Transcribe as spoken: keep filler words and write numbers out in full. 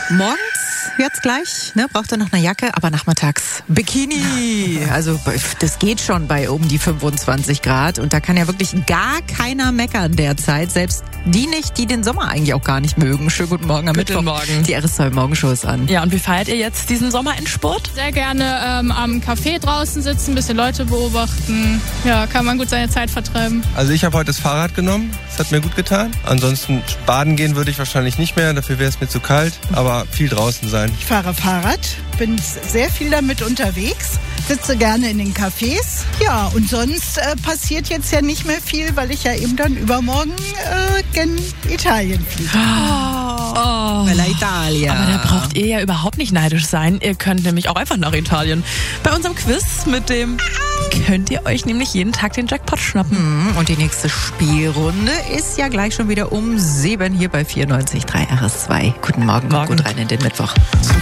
Morgens jetzt gleich, ne, braucht er noch eine Jacke, aber nachmittags Bikini. Also das geht schon bei um die fünfundzwanzig Grad und da kann ja wirklich gar keiner meckern derzeit. Selbst die nicht, die den Sommer eigentlich auch gar nicht mögen. Schönen guten Morgen am Guten Mittwoch. Morgen. Die R S zwei Morgenshow ist an. Ja, und wie feiert ihr jetzt diesen Sommerendspurt? Sehr gerne ähm, am Café draußen sitzen, ein bisschen Leute beobachten. Ja, kann man gut seine Zeit vertreiben. Also ich habe heute das Fahrrad genommen, das hat mir gut getan. Ansonsten baden gehen würde ich wahrscheinlich nicht mehr, dafür wäre es mir zu kalt, aber viel draußen sein. Ich fahre Fahrrad, bin sehr viel damit unterwegs, sitze gerne in den Cafés. Ja, und sonst äh, passiert jetzt ja nicht mehr viel, weil ich ja eben dann übermorgen äh, gen Italien fliege. Oh. Bella Italia. Aber da braucht ihr ja überhaupt nicht neidisch sein. Ihr könnt nämlich auch einfach nach Italien. Bei unserem Quiz mit dem könnt ihr euch nämlich jeden Tag den Jackpot schnappen. Und die nächste Spielrunde ist ja gleich schon wieder um sieben hier bei vierundneunzig Komma drei R S zwei. Guten Morgen, Morgen. gut rein in den Mittwoch.